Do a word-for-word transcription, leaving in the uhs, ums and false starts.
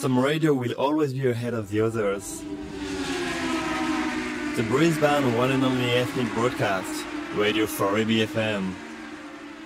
Some radio will always be ahead of the others. The Brisbane one and only ethnic broadcast, Radio four A B F M.